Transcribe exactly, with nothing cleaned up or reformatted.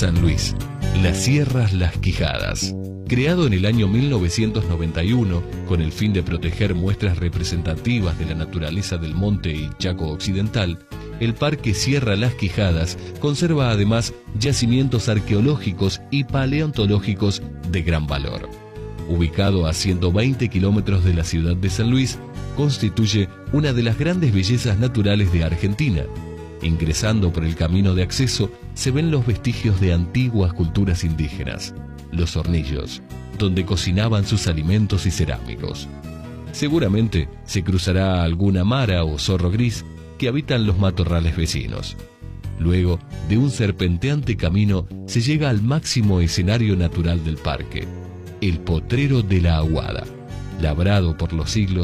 San Luis, las Sierras Las Quijadas. Creado en el año mil novecientos noventa y uno con el fin de proteger muestras representativas de la naturaleza del Monte y Chaco Occidental, el Parque Sierra Las Quijadas conserva además yacimientos arqueológicos y paleontológicos de gran valor. Ubicado a ciento veinte kilómetros de la ciudad de San Luis, constituye una de las grandes bellezas naturales de Argentina. Ingresando por el camino de acceso, se ven los vestigios de antiguas culturas indígenas, los hornillos, donde cocinaban sus alimentos y cerámicos. Seguramente se cruzará alguna mara o zorro gris que habitan los matorrales vecinos. Luego, de un serpenteante camino, se llega al máximo escenario natural del parque, el Potrero de la Aguada, labrado por los siglos